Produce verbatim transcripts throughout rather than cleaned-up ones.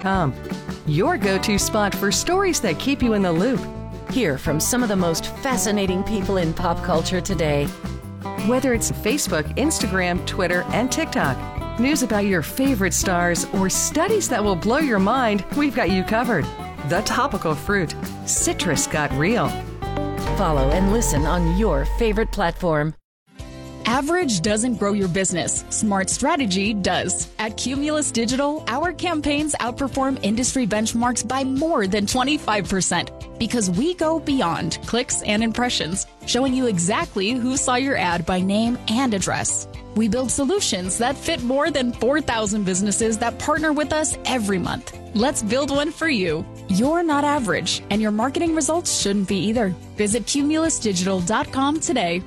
com. Your go-to spot for stories that keep you in the loop. Hear from some of the most fascinating people in pop culture today. Whether it's Facebook, Instagram, Twitter, and TikTok, news about your favorite stars, or studies that will blow your mind, we've got you covered. The Topical Fruit. Citrus got real. Follow and listen on your favorite platform. Average doesn't grow your business. Smart strategy does. At Cumulus Digital, our campaigns outperform industry benchmarks by more than twenty-five percent because we go beyond clicks and impressions, showing you exactly who saw your ad by name and address. We build solutions that fit more than four thousand businesses that partner with us every month. Let's build one for you. You're not average, and your marketing results shouldn't be either. Visit cumulus digital dot com today.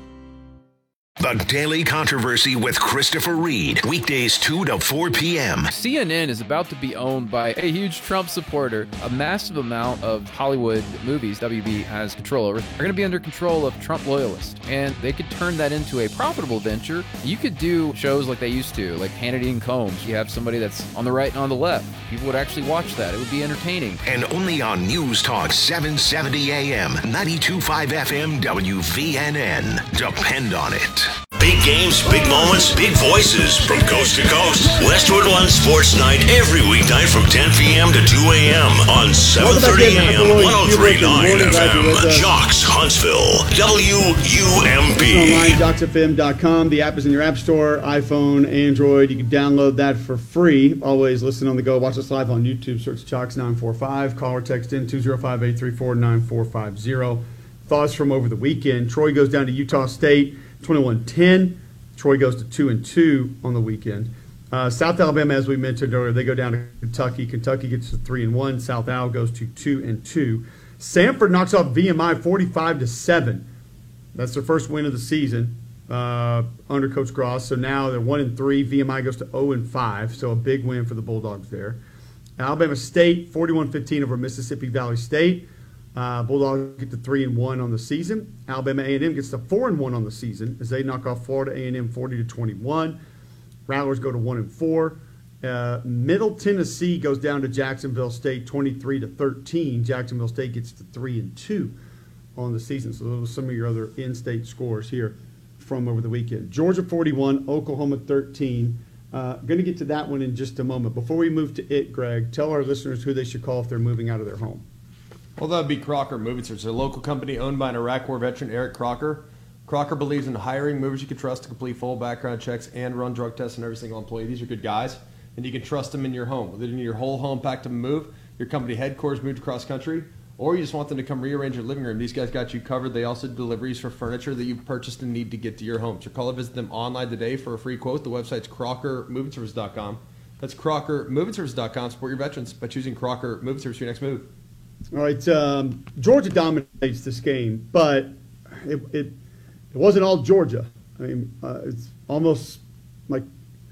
The Daily Controversy with Christopher Reed. Weekdays two to four p.m. C N N is about to be owned by a huge Trump supporter. A massive amount of Hollywood movies W B has control over are going to be under control of Trump loyalists. And they could turn that into a profitable venture. You could do shows like they used to, like Hannity and Combs. You have somebody that's on the right and on the left. People would actually watch that. It would be entertaining. And only on News Talk seven seventy A M, ninety-two point five F M W V N N. Depend on it. Big games, big moments, big voices from coast to coast. Westwood One Sports Night every weeknight from ten p.m. to two a.m. on seven thirty a.m. one oh three point nine F M. Jocks, Huntsville, W U M P. Online, jocks f m dot com. The app is in your app store, iPhone, Android. You can download that for free. Always listen on the go. Watch us live on YouTube. Search Jocks nine four five. Call or text in two oh five, eight three four, nine four five zero. Thoughts from over the weekend. Troy goes down to Utah State. twenty-one ten. Troy goes to two and two on the weekend. Uh, South Alabama, as we mentioned earlier, they go down to Kentucky. Kentucky gets to three and one. South Al goes to two and two. Samford knocks off V M I forty-five to seven. That's their first win of the season uh, under Coach Gross. So now they're one and three. V M I goes to zero and five. So a big win for the Bulldogs there. Alabama State forty-one fifteen over Mississippi Valley State. Uh, Bulldogs get to three and one on the season. Alabama A and M gets to four and one on the season as they knock off Florida A and M forty to twenty-one. Rattlers go to one and four. Uh, Middle Tennessee goes down to Jacksonville State twenty-three to thirteen. Jacksonville State gets to three and two on the season. So those are some of your other in-state scores here from over the weekend. Georgia forty-one, Oklahoma thirteen. Uh, going to get to that one in just a moment. Before we move to it, Greg, tell our listeners who they should call if they're moving out of their home. Well, that would be Crocker Moving Service, a local company owned by an Iraq War veteran, Eric Crocker. Crocker believes in hiring movers you can trust to complete full background checks and run drug tests on every single employee. These are good guys, and you can trust them in your home. Whether you need your whole home packed to move, your company headquarters moved across country, or you just want them to come rearrange your living room, these guys got you covered. They also do deliveries for furniture that you've purchased and need to get to your home. So call or visit them online today for a free quote. The website's crocker moving service dot com. That's crocker moving service dot com. Support your veterans by choosing Crocker Moving Service for your next move. All right, um, Georgia dominates this game, but it, it it wasn't all Georgia. I mean, uh, it's almost like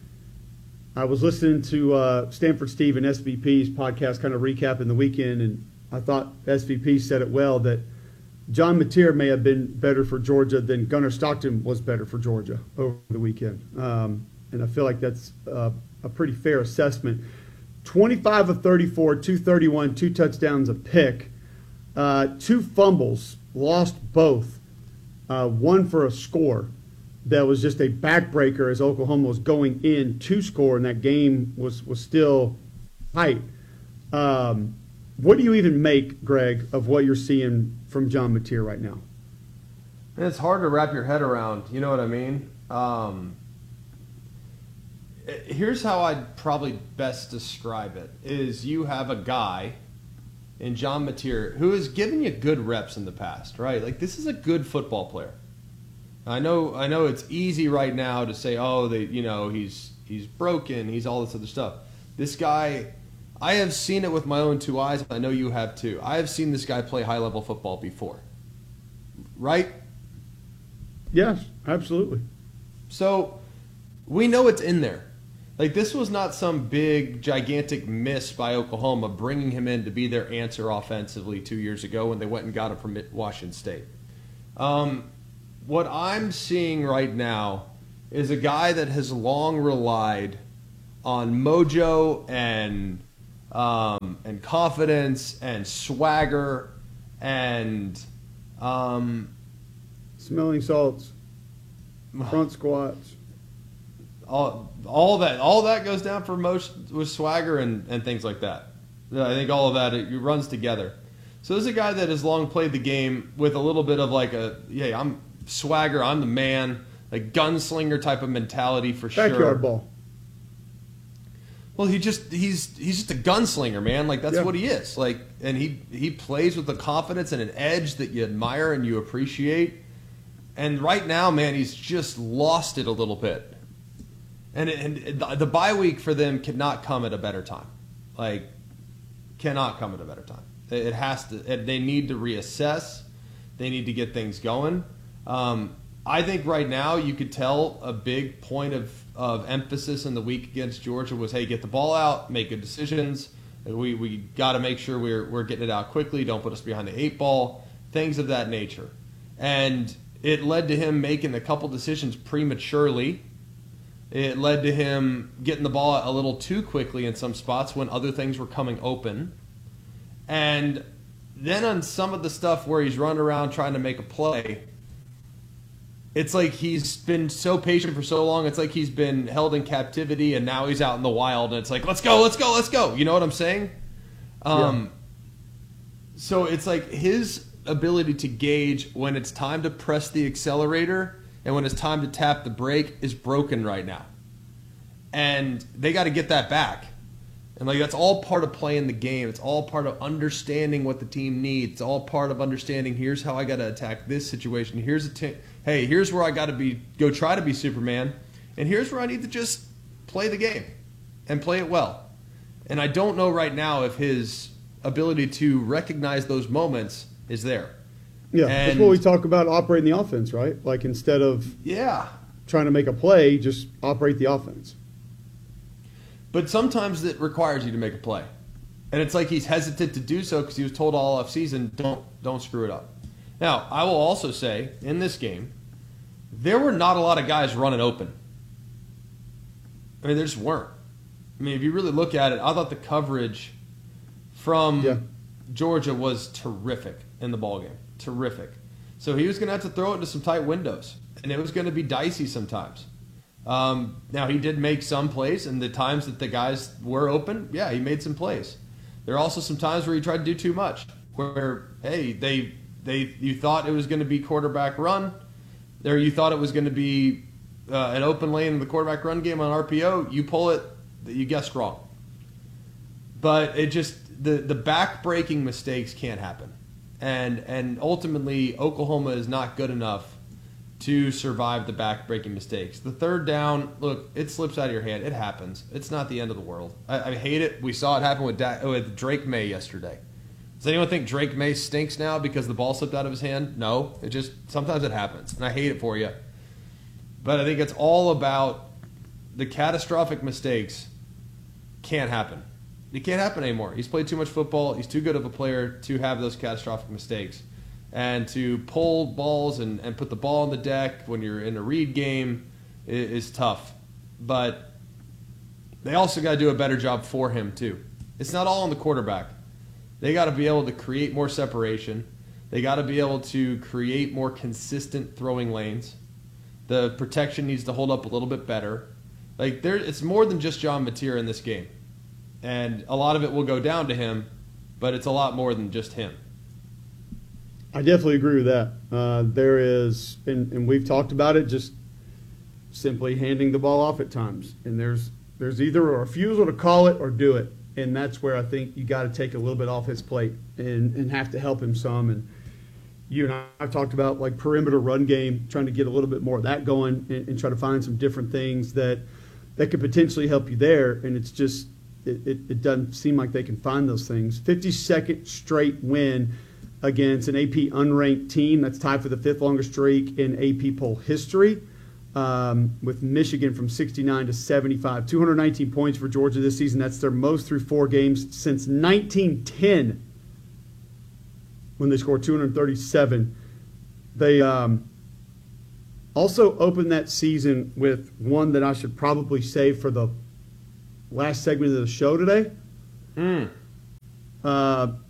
I was listening to uh, Stanford Steve and S V P's podcast, kind of recapping the weekend, and I thought S V P said it well that John Mateer may have been better for Georgia than Gunnar Stockton was better for Georgia over the weekend, um, and I feel like that's uh, a pretty fair assessment. twenty-five of thirty-four, two thirty-one, two touchdowns, a pick, uh, two fumbles, lost both, uh, one for a score that was just a backbreaker as Oklahoma was going in to score, and that game was, was still tight. Um, what do you even make, Greg, of what you're seeing from John Mateer right now? It's hard to wrap your head around, you know what I mean? Um, Here's how I'd probably best describe it, is you have a guy in John Mateer who has given you good reps in the past, right? Like, this is a good football player. I know I know it's easy right now to say, oh, they, you know, he's he's broken, he's all this other stuff. This guy, I have seen it with my own two eyes. I know you have too. I have seen this guy play high-level football before, right? Yes, absolutely. So we know it's in there. Like, this was not some big, gigantic miss by Oklahoma bringing him in to be their answer offensively two years ago when they went and got him from Washington State. Um, what I'm seeing right now is a guy that has long relied on mojo and um, and confidence and swagger and um, smelling salts, front squats. All, all that all that goes down for most with swagger and, and things like that. I think all of that it runs together. So there's a guy that has long played the game with a little bit of like a, yeah, I'm swagger, I'm the man, like gunslinger type of mentality for sure. Backyard ball. Well, he just he's he's just a gunslinger, man. Like that's yeah. what he is. Like, and he he plays with a confidence and an edge that you admire and you appreciate. And right now, man, he's just lost it a little bit. And, and the bye week for them cannot come at a better time. Like, cannot come at a better time. It has to. They need to reassess. They need to get things going. Um, I think right now you could tell a big point of, of emphasis in the week against Georgia was, hey, get the ball out, make good decisions. We we got to make sure we're we're getting it out quickly. Don't put us behind the eight ball. Things of that nature. And it led to him making a couple decisions prematurely. It led to him getting the ball a little too quickly in some spots when other things were coming open. And then on some of the stuff where he's running around trying to make a play, it's like he's been so patient for so long. It's like he's been held in captivity and now he's out in the wild. And it's like, let's go, let's go, let's go. You know what I'm saying? Um, yeah. So it's like his ability to gauge when it's time to press the accelerator and when it's time to tap the brake is broken right now. And they got to get that back. And like that's all part of playing the game. It's all part of understanding what the team needs. It's all part of understanding here's how I got to attack this situation. Here's a t- hey, here's where I got to be go try to be Superman. And here's where I need to just play the game and play it well. And I don't know right now if his ability to recognize those moments is there. Yeah, and, that's what we talk about operating the offense, right? Like instead of yeah trying to make a play, just operate the offense. But sometimes it requires you to make a play. And it's like he's hesitant to do so because he was told all off season, don't, don't screw it up. Now, I will also say, in this game, there were not a lot of guys running open. I mean, there just weren't. I mean, if you really look at it, I thought the coverage from yeah. Georgia was terrific in the ballgame. Terrific. So he was going to have to throw it into some tight windows. And it was going to be dicey sometimes. Um, now, he did make some plays, and the times that the guys were open, yeah, he made some plays. There are also some times where he tried to do too much, where, hey, they they you thought it was going to be quarterback run, or you thought it was going to be uh, an open lane in the quarterback run game on R P O, you pull it, you guessed wrong. But it just, the, the back-breaking mistakes can't happen. And and ultimately, Oklahoma is not good enough to survive the back-breaking mistakes. The third down, look, it slips out of your hand. It happens. It's not the end of the world. I, I hate it. We saw it happen with, da- with Drake May yesterday. Does anyone think Drake May stinks now because the ball slipped out of his hand? No. It just, sometimes it happens, and I hate it for you. But I think it's all about the catastrophic mistakes can't happen. It can't happen anymore. He's played too much football. He's too good of a player to have those catastrophic mistakes. And to pull balls and, and put the ball on the deck when you're in a read game is, is tough. But they also got to do a better job for him, too. It's not all on the quarterback. They got to be able to create more separation. They got to be able to create more consistent throwing lanes. The protection needs to hold up a little bit better. Like there, it's more than just John Mateer in this game. And a lot of it will go down to him, but it's a lot more than just him. I definitely agree with that. Uh, there is, and, and we've talked about it, just simply handing the ball off at times. And there's there's either a refusal to call it or do it. And that's where I think you got to take a little bit off his plate and, and have to help him some. And you and I have talked about like perimeter run game, trying to get a little bit more of that going and, and try to find some different things that that could potentially help you there. And it's just, it, it, it doesn't seem like they can find those things. fifty-second straight win against an A P unranked team. That's tied for the fifth longest streak in A P poll history, um, with Michigan from sixty-nine to seventy-five. two hundred nineteen points for Georgia this season. That's their most through four games since nineteen ten, when they scored two hundred thirty-seven. They um, also opened that season with one that I should probably save for the last segment of the show today. Mm.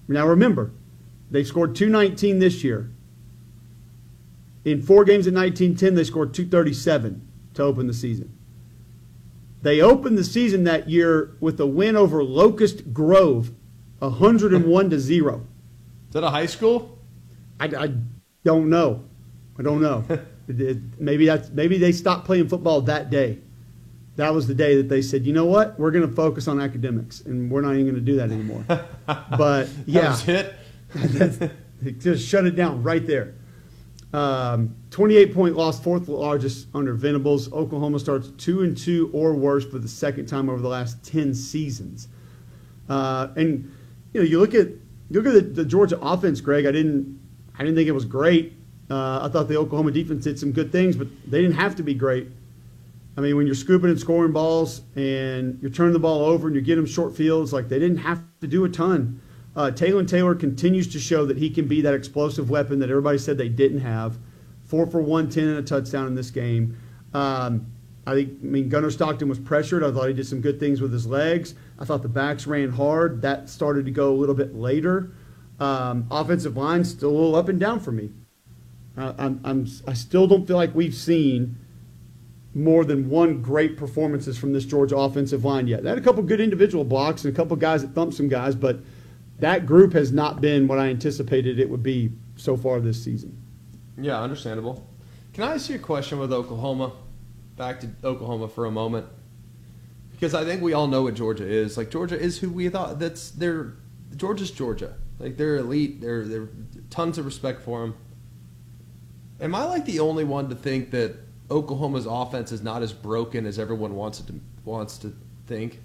Now remember, they scored two nineteen this year. In four games in nineteen ten, they scored two thirty-seven to open the season. They opened the season that year with a win over Locust Grove, one hundred one to zero. Is that a high school? I, I don't know. I don't know. it, it, maybe that's maybe they stopped playing football that day. That was the day that they said, you know what, we're going to focus on academics, and we're not even going to do that anymore. But yeah, that was it. That's, just shut it down right there. Um, twenty-eight point loss, fourth largest under Venables. Oklahoma starts two and two or worse for the second time over the last ten seasons. Uh, and you know, you look at you look at the, the Georgia offense, Greg. I didn't I didn't think it was great. Uh, I thought the Oklahoma defense did some good things, but they didn't have to be great. I mean, when you're scooping and scoring balls and you're turning the ball over and you're getting them short fields, like they didn't have to do a ton. Uh, Taylor Taylor continues to show that he can be that explosive weapon that everybody said they didn't have. Four for one ten and a touchdown in this game. Um, I think, I mean, Gunnar Stockton was pressured. I thought he did some good things with his legs. I thought the backs ran hard. That started to go a little bit later. Um, offensive line still a little up and down for me. Uh, I'm, I'm, I still don't feel like we've seen more than one great performances from this Georgia offensive line yet. They had a couple good individual blocks and a couple guys that thumped some guys, but that group has not been what I anticipated it would be so far this season. Yeah, understandable. Can I ask you a question with Oklahoma? Back to Oklahoma for a moment. Because I think we all know what Georgia is. Like, Georgia is who we thought. That's they're Georgia's Georgia. Like, they're elite. They're, they're tons of respect for them. Am I like the only one to think that Oklahoma's offense is not as broken as everyone wants it to wants to think?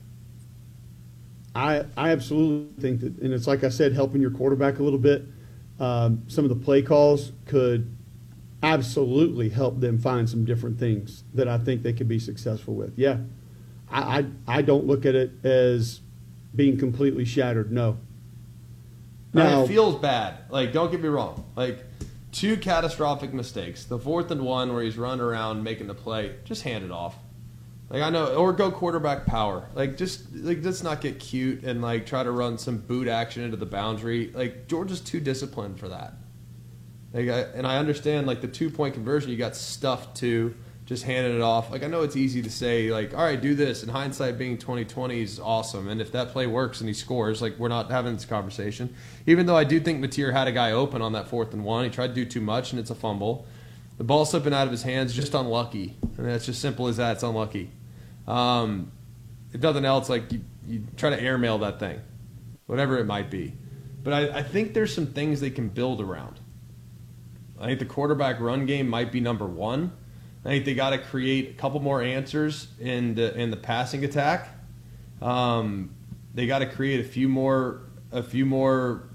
I I absolutely think that, and it's like I said, helping your quarterback a little bit. Um, some of the play calls could absolutely help them find some different things that I think they could be successful with. Yeah, I I, I don't look at it as being completely shattered. No. Now, it feels bad. Like, don't get me wrong. Like, two catastrophic mistakes. The fourth and one where he's running around making the play. Just hand it off. Like, I know, or go quarterback power. Like, just like let's not get cute and like try to run some boot action into the boundary. Like, Georgia's too disciplined for that. Like, I, and I understand like the two point conversion, you got stuffed to just handing it off. Like, I know it's easy to say like, all right, do this. And hindsight being twenty twenty is awesome. And if that play works and he scores, like, we're not having this conversation. Even though I do think Mateer had a guy open on that fourth and one, he tried to do too much and it's a fumble. The ball slipping out of his hands, just unlucky. And that's just simple as that. It's unlucky. Um, if nothing else, like you, you try to airmail that thing, whatever it might be. But I, I think there's some things they can build around. I think the quarterback run game might be number one. I think they got to create a couple more answers in the in the passing attack. Um, they got to create a few more a few more.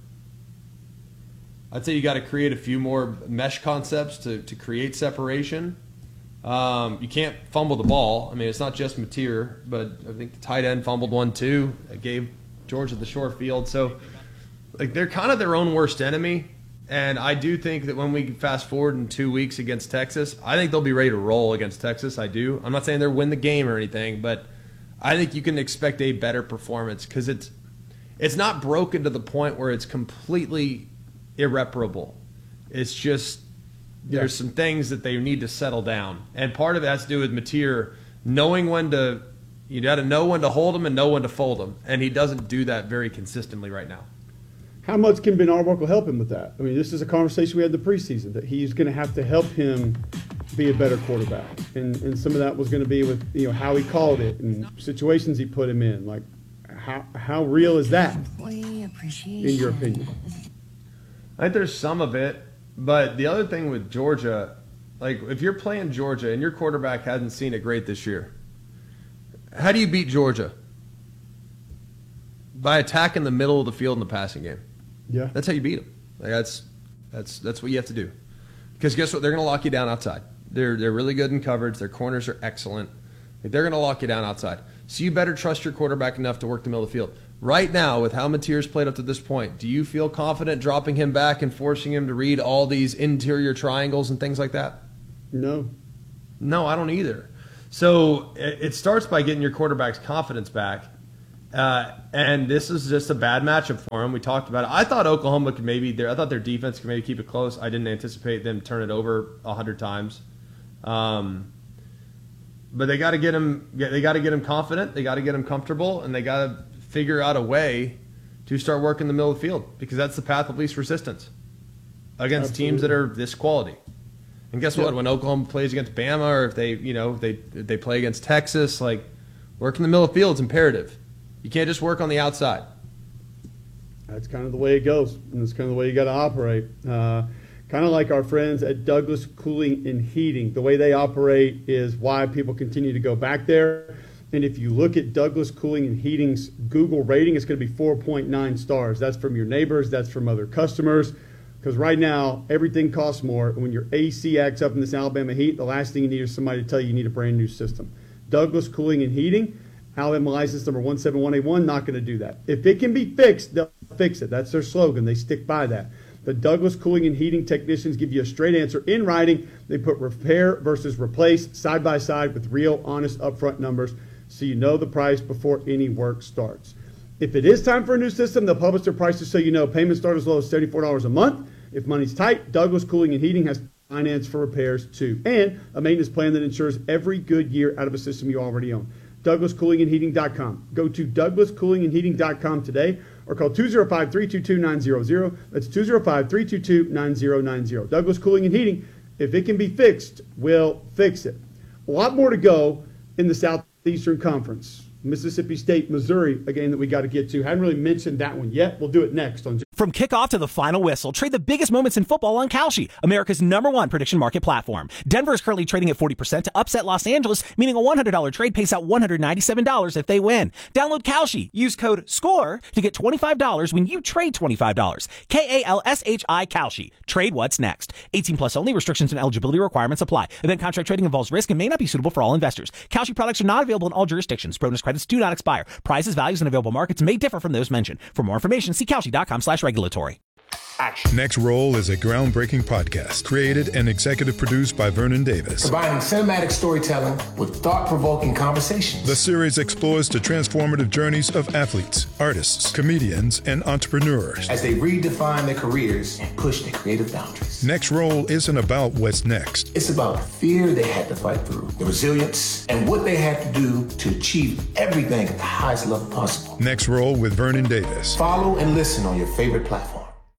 I'd say you got to create a few more mesh concepts to, to create separation. Um, you can't fumble the ball. I mean, it's not just Mateer, but I think the tight end fumbled one too. It gave Georgia the short field. So, like, they're kind of their own worst enemy. And I do think that when we fast forward in two weeks against Texas, I think they'll be ready to roll against Texas. I do. I'm not saying they'll win the game or anything, but I think you can expect a better performance because it's it's not broken to the point where it's completely irreparable. It's just there's some things that they need to settle down. And part of it has to do with Mateer knowing when to – you got to know when to hold him and know when to fold him. And he doesn't do that very consistently right now. How much can Ben Arbuckle help him with that? I mean, this is a conversation we had in the preseason, that he's going to have to help him be a better quarterback. And and some of that was going to be with, you know, how he called it and situations he put him in. Like, how how real is that, in your opinion? I think there's some of it. But the other thing with Georgia, like, if you're playing Georgia and your quarterback hasn't seen it great this year, how do you beat Georgia? By attacking the middle of the field in the passing game. Yeah, that's how you beat them. Like, that's that's that's what you have to do. Because guess what? They're going to lock you down outside. They're they're really good in coverage. Their corners are excellent. Like, they're going to lock you down outside. So you better trust your quarterback enough to work the middle of the field. Right now, with how Mateer's played up to this point, do you feel confident dropping him back and forcing him to read all these interior triangles and things like that? No. No, I don't either. So it starts by getting your quarterback's confidence back. Uh, and this is just a bad matchup for them. We talked about it. I thought Oklahoma could maybe, I thought their defense could maybe keep it close. I didn't anticipate them turn it over a hundred times. Um, but they got to get them, they got to get them confident. They got to get them comfortable, and they got to figure out a way to start working the middle of the field, because that's the path of least resistance against Absolutely. teams that are this quality. And guess what? Yep. When Oklahoma plays against Bama, or if they, you know, they if they play against Texas, like, working the middle of the field is imperative. You can't just work on the outside. That's kind of the way it goes, and that's kind of the way you got to operate. Uh, kind of like our friends at Douglas Cooling and Heating. The way they operate is why people continue to go back there. And if you look at Douglas Cooling and Heating's Google rating, it's going to be four point nine stars. That's from your neighbors. That's from other customers. Because right now, everything costs more. And when your A C acts up in this Alabama heat, the last thing you need is somebody to tell you you need a brand new system. Douglas Cooling and Heating, Alabama license number one seven one eight one, not going to do that. If it can be fixed, they'll fix it. That's their slogan. They stick by that. The Douglas Cooling and Heating technicians give you a straight answer in writing. They put repair versus replace side by side with real, honest, upfront numbers, so you know the price before any work starts. If it is time for a new system, they'll publish their prices so you know. Payments start as low as seventy-four dollars a month. If money's tight, Douglas Cooling and Heating has finance for repairs too, and a maintenance plan that ensures every good year out of a system you already own. Douglas Cooling and Heating dot com. Go to Douglas Cooling and Heating dot com today, or call two oh five, three two two, nine hundred. That's two oh five, three two two, nine zero nine zero. Douglas Cooling and Heating, if it can be fixed, we'll fix it. A lot more to go in the Southeastern Conference. Mississippi State, Missouri, a game that we got to get to. Haven't really mentioned that one yet. We'll do it next on. From kickoff to the final whistle, trade the biggest moments in football on Kalshi, America's number one prediction market platform. Denver is currently trading at forty percent to upset Los Angeles, meaning a one hundred dollars trade pays out one hundred ninety-seven dollars if they win. Download Kalshi. Use code SCORE to get twenty-five dollars when you trade twenty-five dollars. K A L S H I Kalshi. Trade what's next. eighteen plus only. Restrictions and eligibility requirements apply. Event contract trading involves risk and may not be suitable for all investors. Kalshi products are not available in all jurisdictions. Bonus credits do not expire. Prices, values, and available markets may differ from those mentioned. For more information, see Kalshi dot com slash regulatory. Action. Next Roll is a groundbreaking podcast created and executive produced by Vernon Davis. Combining cinematic storytelling with thought-provoking conversations. The series explores the transformative journeys of athletes, artists, comedians, and entrepreneurs as they redefine their careers and push their creative boundaries. Next Roll isn't about what's next. It's about the fear they had to fight through, the resilience, and what they had to do to achieve everything at the highest level possible. Next Roll with Vernon Davis. Follow and listen on your favorite platform.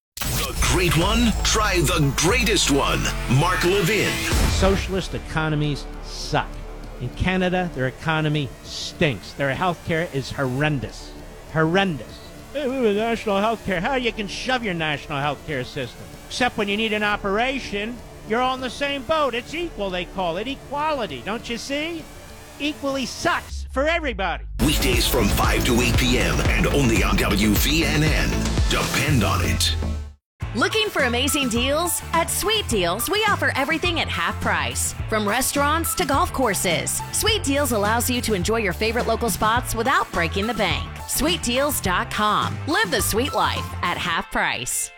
Great one? Try the greatest one. Mark Levin. Socialist economies suck. In Canada, their economy stinks. Their healthcare is horrendous. Horrendous. Hey, we have national healthcare. How you can shove your national healthcare system? Except when you need an operation, you're all in the same boat. It's equal, they call it. Equality. Don't you see? Equally sucks for everybody. Weekdays from five to eight p.m. and only on W V N N. Depend on it. Looking for amazing deals? At Sweet Deals, we offer everything at half price. From restaurants to golf courses, Sweet Deals allows you to enjoy your favorite local spots without breaking the bank. Sweet Deals dot com. Live the sweet life at half price.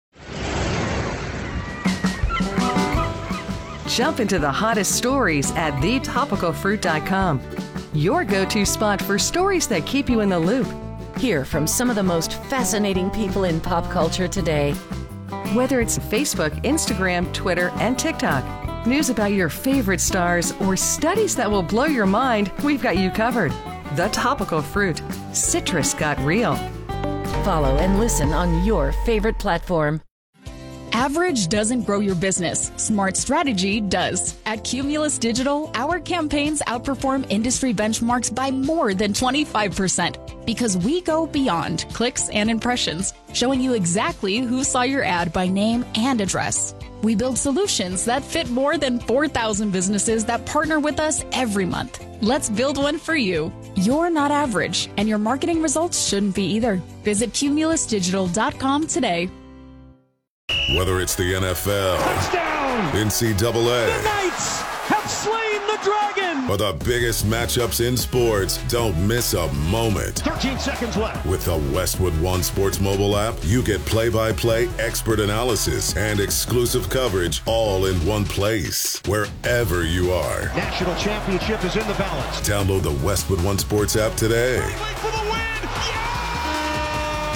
Jump into the hottest stories at the topical fruit dot com. Your go-to spot for stories that keep you in the loop. Hear from some of the most fascinating people in pop culture today. Whether it's Facebook, Instagram, Twitter, and TikTok, news about your favorite stars, or studies that will blow your mind, we've got you covered. The Topical Fruit. Citrus got real. Follow and listen on your favorite platform. Average doesn't grow your business. Smart strategy does. At Cumulus Digital, our campaigns outperform industry benchmarks by more than twenty-five percent because we go beyond clicks and impressions, showing you exactly who saw your ad by name and address. We build solutions that fit more than four thousand businesses that partner with us every month. Let's build one for you. You're not average, and your marketing results shouldn't be either. Visit Cumulus Digital dot com today. Whether it's the N F L, touchdown, N C double A, the Knights have slain the dragon, or the biggest matchups in sports, don't miss a moment. thirteen seconds left. With the Westwood One Sports mobile app, you get play-by-play, expert analysis, and exclusive coverage all in one place, wherever you are. National championship is in the balance. Download the Westwood One Sports app today. Wait for the win!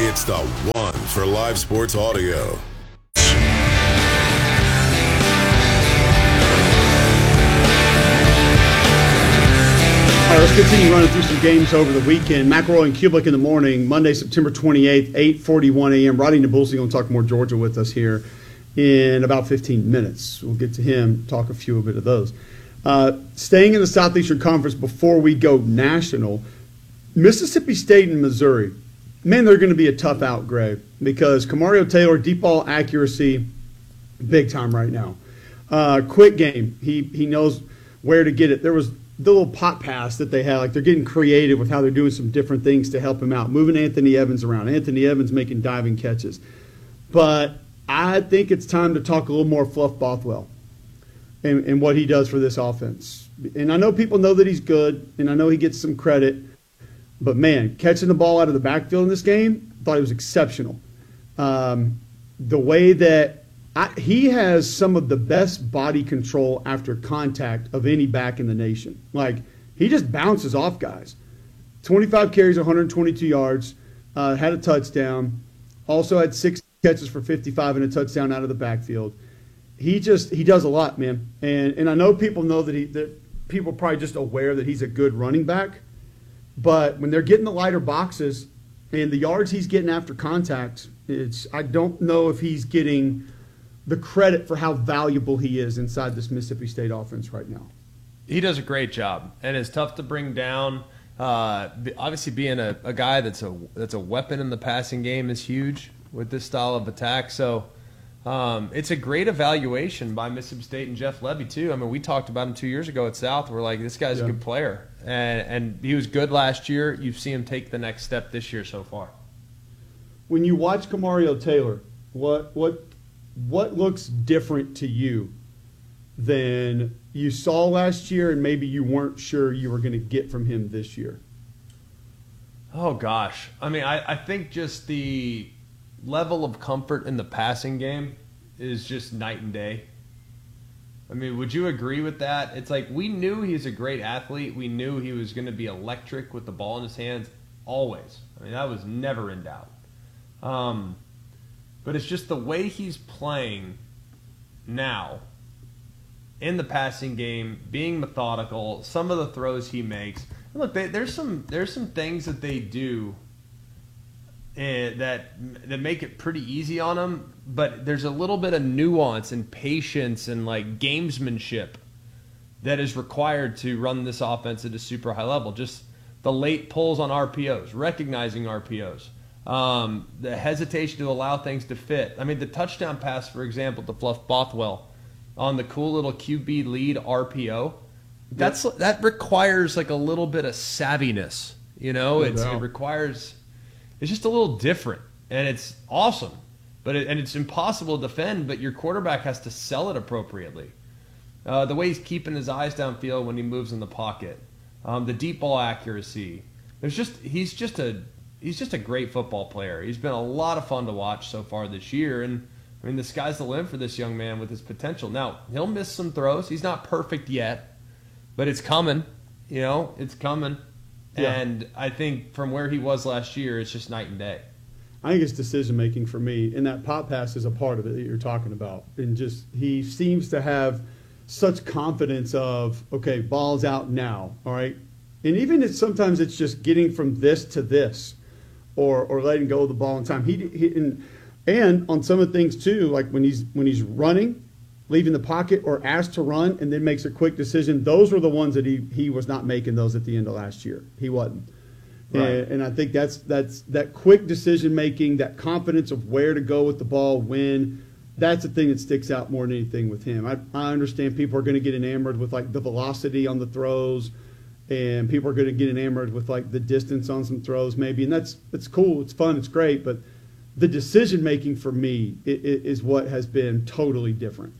It's the one for live sports audio. All right, let's continue running through some games over the weekend. McElroy and Kublik in the morning, Monday, September twenty-eighth, eight forty-one a.m. Rodney Nabulsi going to talk more Georgia with us here in about fifteen minutes. We'll get to him, talk a few a bit of those. Uh, staying in the Southeastern Conference before we go national, Mississippi State and Missouri. Man, they're going to be a tough out, Greg, because Kamario Taylor, deep ball accuracy, big time right now. Uh, quick game. He he knows where to get it. There was the little pop pass that they had. Like, they're getting creative with how they're doing some different things to help him out. Moving Anthony Evans around. Anthony Evans making diving catches. But I think it's time to talk a little more Fluff Bothwell and, and what he does for this offense. And I know people know that he's good, and I know he gets some credit. But, man, catching the ball out of the backfield in this game, I thought he was exceptional. Um, the way that I, he has some of the best body control after contact of any back in the nation. Like, he just bounces off guys. twenty-five carries, one hundred twenty-two yards, uh, had a touchdown, also had six catches for fifty-five and a touchdown out of the backfield. He just he does a lot, man. And and I know people know that he that people are probably just aware that he's a good running back. But when they're getting the lighter boxes and the yards he's getting after contact, it's I don't know if he's getting the credit for how valuable he is inside this Mississippi State offense right now. He does a great job, and it's tough to bring down. Uh, obviously, being a, a guy that's a that's a weapon in the passing game is huge with this style of attack. So um, it's a great evaluation by Mississippi State and Jeff Lebby too. I mean, we talked about him two years ago at South. We're like, this guy's yeah. a good player, and and he was good last year. You've seen him take the next step this year so far. When you watch Kamario Taylor, what what what looks different to you than you saw last year, and maybe you weren't sure you were going to get from him this year? Oh gosh, I mean, I, I think just the level of comfort in the passing game is just night and day. I mean, would you agree with that? It's like we knew he's a great athlete. We knew he was going to be electric with the ball in his hands always. I mean, that was never in doubt. Um, but it's just the way he's playing now in the passing game, being methodical, some of the throws he makes. And look, they, there's some there's some things that they do uh, that that make it pretty easy on him, but there's a little bit of nuance and patience and like gamesmanship that is required to run this offense at a super high level. Just the late pulls on R P Os, recognizing R P Os, um, the hesitation to allow things to fit. I mean, the touchdown pass, for example, to Fluff Bothwell on the cool little Q B lead R P O, that's yep. that requires like a little bit of savviness, you know. No it's, it requires it's just a little different, and it's awesome, but it, and it's impossible to defend. But your quarterback has to sell it appropriately. Uh, the way he's keeping his eyes downfield when he moves in the pocket, um, the deep ball accuracy. There's just he's just a he's just a great football player. He's been a lot of fun to watch so far this year, and I mean, the sky's the limit for this young man with his potential. Now, he'll miss some throws. He's not perfect yet, but it's coming. You know, it's coming. Yeah. And I think from where he was last year, it's just night and day. I think it's decision-making for me, and that pop pass is a part of it that you're talking about. And just he seems to have such confidence of, okay, ball's out now, all right? And even if sometimes it's just getting from this to this or or letting go of the ball in time. He, he and, And on some of the things too, like when he's when he's running, leaving the pocket or asked to run and then makes a quick decision, those were the ones that he, he was not making those at the end of last year. He wasn't. Right. And, and I think that's that's that quick decision making, that confidence of where to go with the ball, when, that's the thing that sticks out more than anything with him. I, I understand people are going to get enamored with like the velocity on the throws, and people are going to get enamored with like the distance on some throws maybe, and that's it's cool, it's fun, it's great, but the decision-making for me is what has been totally different.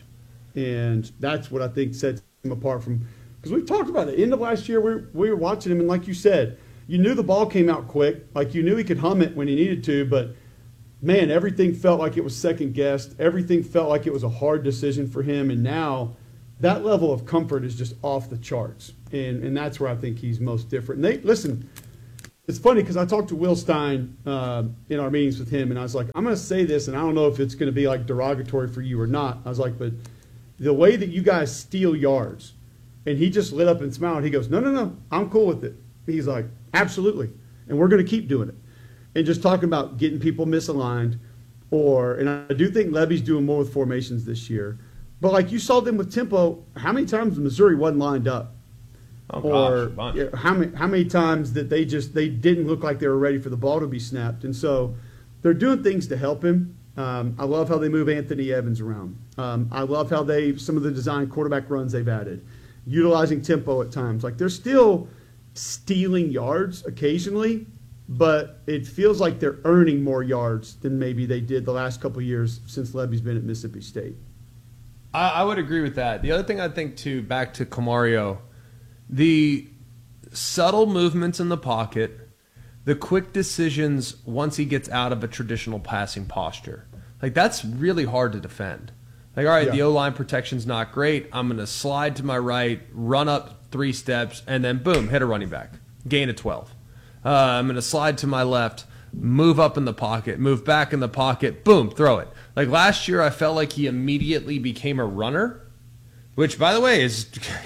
And that's what I think sets him apart from – because we've talked about it. End of last year, we were, we were watching him, and like you said, you knew the ball came out quick. Like you knew he could hum it when he needed to, but, man, everything felt like it was second-guessed. Everything felt like it was a hard decision for him. And now that level of comfort is just off the charts. And, and that's where I think he's most different. And they, listen – it's funny because I talked to Will Stein uh, in our meetings with him, and I was like, I'm going to say this, and I don't know if it's going to be like derogatory for you or not. I was like, but the way that you guys steal yards, and he just lit up and smiled. He goes, no, no, no, I'm cool with it. He's like, absolutely, and we're going to keep doing it. And just talking about getting people misaligned, or, and I do think Levy's doing more with formations this year. But like you saw them with tempo, how many times Missouri wasn't lined up? Oh, or gosh, yeah, how many how many times that they just they didn't look like they were ready for the ball to be snapped? And so they're doing things to help him. Um, I love how they move Anthony Evans around. Um, I love how they some of the design quarterback runs they've added, utilizing tempo at times. Like they're still stealing yards occasionally, but it feels like they're earning more yards than maybe they did the last couple of years since Levy's been at Mississippi State. I, I would agree with that. The other thing I think too, back to Camario, the subtle movements in the pocket, the quick decisions once he gets out of a traditional passing posture. Like, that's really hard to defend. Like, all right, yeah. the O-line protection's not great. I'm going to slide to my right, run up three steps, and then, boom, hit a running back. Gain of twelve. Uh, I'm going to slide to my left, move up in the pocket, move back in the pocket, boom, throw it. Like, last year I felt like he immediately became a runner, which, by the way, is...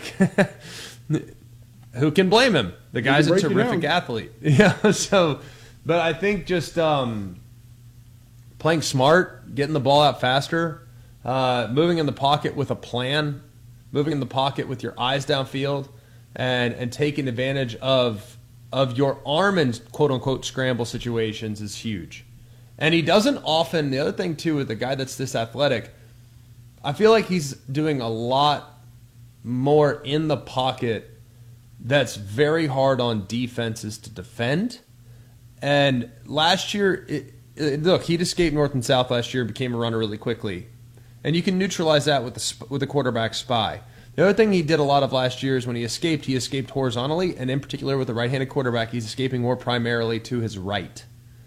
Who can blame him? The guy's a terrific athlete. Yeah. So, but I think just um, playing smart, getting the ball out faster, uh, moving in the pocket with a plan, moving in the pocket with your eyes downfield, and and taking advantage of of your arm in quote unquote scramble situations is huge. And he doesn't often. The other thing too with a guy that's this athletic, I feel like he's doing a lot more in the pocket. That's very hard on defenses to defend. And last year, it, it, look, he'd escaped North and South last year, became a runner really quickly. And you can neutralize that with the, with the quarterback spy. The other thing he did a lot of last year is when he escaped, he escaped horizontally, and in particular with the right-handed quarterback, he's escaping more primarily to his right.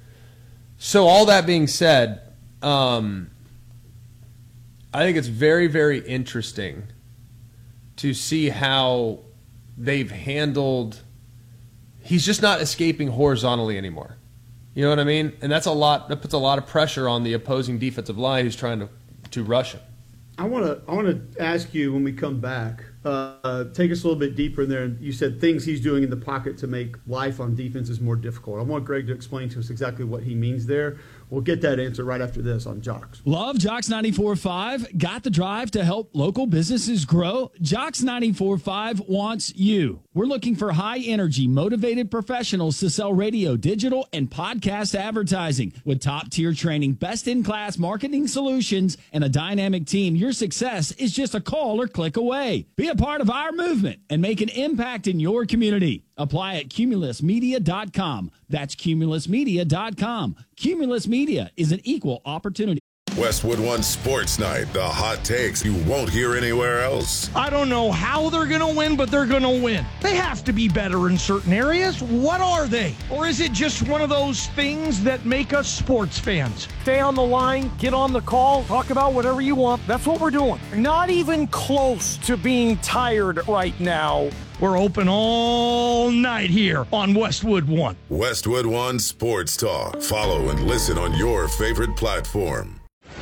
So all that being said, um, I think it's very, very interesting to see how they've handled, he's just not escaping horizontally anymore. You know what I mean? And that's a lot, that puts a lot of pressure on the opposing defensive line who's trying to, to rush him. I want to I want to ask you when we come back, uh, take us a little bit deeper in there. You said things he's doing in the pocket to make life on defenses more difficult. I want Greg to explain to us exactly what he means there. We'll get that answer right after this on Jocks. Love Jocks ninety-four point five. Got the drive to help local businesses grow? Jocks ninety-four point five wants you. We're looking for high-energy, motivated professionals to sell radio, digital, and podcast advertising. With top-tier training, best-in-class marketing solutions, and a dynamic team, your success is just a call or click away. Be a part of our movement and make an impact in your community. Apply at cumulus media dot com. That's cumulus media dot com. Cumulus Media is an equal opportunity. Westwood One Sports Night, the hot takes you won't hear anywhere else. I don't know how they're going to win, but they're going to win. They have to be better in certain areas. What are they? Or is it just one of those things that make us sports fans? Stay on the line, get on the call, talk about whatever you want. That's what we're doing. Not even close to being tired right now. We're open all night here on Westwood One. Westwood One Sports Talk. Follow and listen on your favorite platform.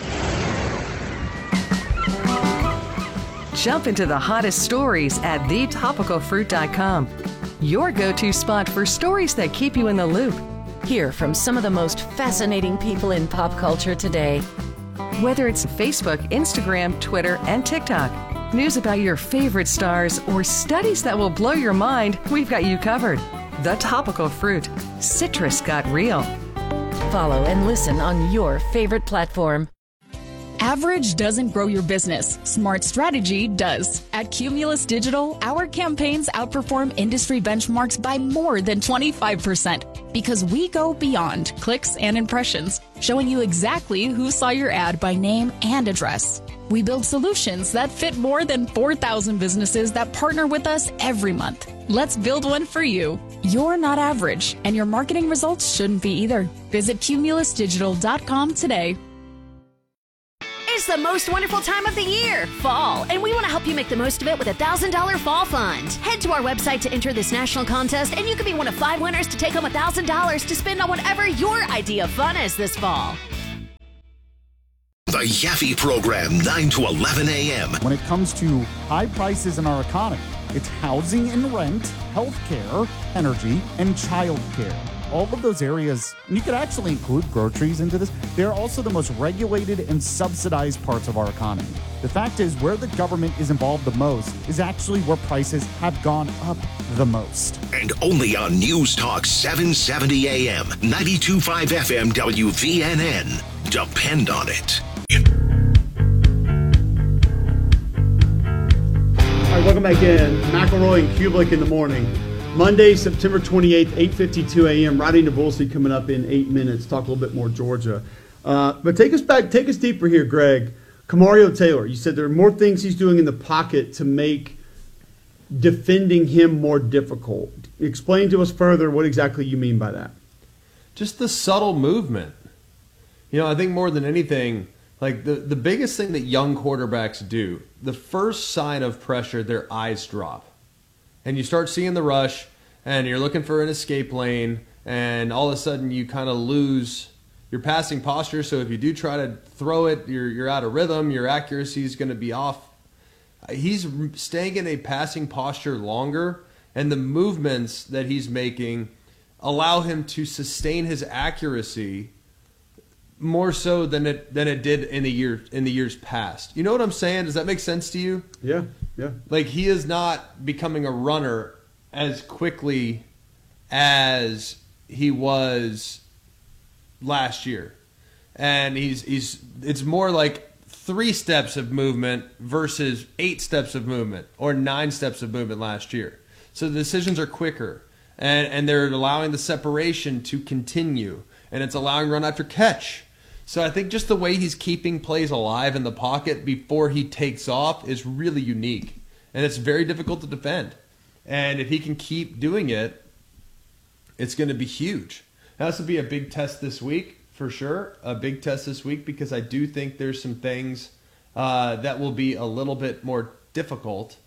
Jump into the hottest stories at the topical fruit dot com. Your go-to spot for stories that keep you in the loop. Hear from some of the most fascinating people in pop culture today. Whether it's Facebook, Instagram, Twitter, and TikTok, news about your favorite stars, or studies that will blow your mind, we've got you covered. The Topical Fruit. Citrus got real. Follow and listen on your favorite platform. Average doesn't grow your business. Smart strategy does. At Cumulus Digital, our campaigns outperform industry benchmarks by more than twenty-five percent because we go beyond clicks and impressions, showing you exactly who saw your ad by name and address. We build solutions that fit more than four thousand businesses that partner with us every month. Let's build one for you. You're not average, and your marketing results shouldn't be either. Visit cumulus digital dot com today. Is It's the most wonderful time of the year, fall, and we want to help you make the most of it with a one thousand dollars Fall Fund. Head to our website to enter this national contest, and you could be one of five winners to take home one thousand dollars to spend on whatever your idea of fun is this fall. The Yaffe Program, nine to eleven a.m. When it comes to high prices in our economy, it's housing and rent, healthcare, energy, and childcare. All of those areas, and you could actually include groceries into this, they're also the most regulated and subsidized parts of our economy. The fact is, where the government is involved the most is actually where prices have gone up the most. And only on News Talk seven seventy A M, ninety-two point five F M W V N N. Depend on it. All right, welcome back in. McElroy and Kublik in the morning. Monday, September twenty-eighth, eight fifty-two a.m. Riding to Bullseye coming up in eight minutes. Talk a little bit more Georgia. Uh, but take us back, take us deeper here, Greg. Kamario Taylor, you said there are more things he's doing in the pocket to make defending him more difficult. Explain to us further what exactly you mean by that. Just the subtle movement. You know, I think more than anything, like the, the biggest thing that young quarterbacks do, the first sign of pressure, their eyes drop. And you start seeing the rush, and you're looking for an escape lane, and all of a sudden you kind of lose your passing posture. So if you do try to throw it, you're you're out of rhythm. Your accuracy is going to be off. He's staying in a passing posture longer, and the movements that he's making allow him to sustain his accuracy more so than it than it did in the year in the years past. You know what I'm saying? Does that make sense to you? Yeah, yeah. Like, he is not becoming a runner as quickly as he was last year. And he's he's it's more like three steps of movement versus eight steps of movement or nine steps of movement last year. So the decisions are quicker, and and they're allowing the separation to continue, and it's allowing run after catch. So I think just the way he's keeping plays alive in the pocket before he takes off is really unique. And it's very difficult to defend. And if he can keep doing it, it's going to be huge. Now, this will be a big test this week, for sure. A big test this week, because I do think there's some things uh, that will be a little bit more difficult.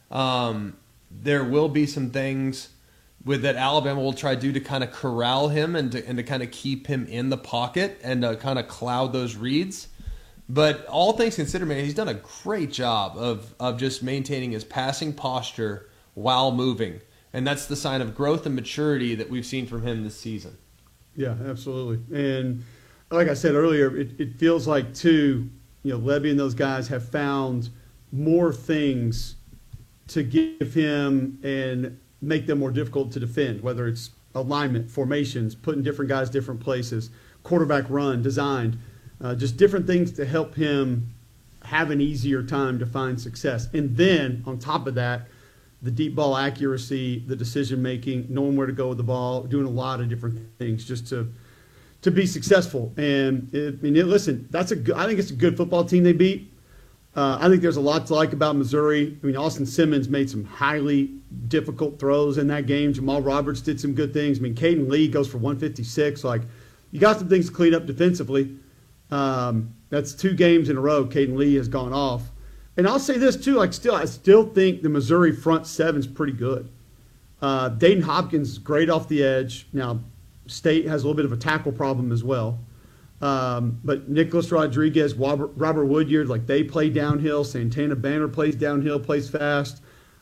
Um, there will be some things with that Alabama will try to do to kind of corral him and to, and to kind of keep him in the pocket and to kind of cloud those reads. But all things considered, man, he's done a great job of, of just maintaining his passing posture while moving. And that's the sign of growth and maturity that we've seen from him this season. Yeah, absolutely. And like I said earlier, it, it feels like, too, you know, Levy and those guys have found more things to give him and make them more difficult to defend, whether it's alignment, formations, putting different guys different places, quarterback run, designed, uh, just different things to help him have an easier time to find success. And then, on top of that, the deep ball accuracy, the decision-making, knowing where to go with the ball, doing a lot of different things just to to be successful. And, it, I mean, it, listen, that's a good, I think it's a good football team they beat. Uh, I think there's a lot to like about Missouri. I mean, Austin Simmons made some highly difficult throws in that game. Jamal Roberts did some good things. I mean, Caden Lee goes for one fifty-six. Like, you got some things to clean up defensively. Um, that's two games in a row Caden Lee has gone off. And I'll say this, too. Like, still, I still think the Missouri front seven's pretty good. Uh, Dayton Hopkins is great off the edge. Now, State has a little bit of a tackle problem as well. Um, but Nicholas Rodriguez, Robert, Robert Woodyard, like, they play downhill. Santana Banner plays downhill, plays fast.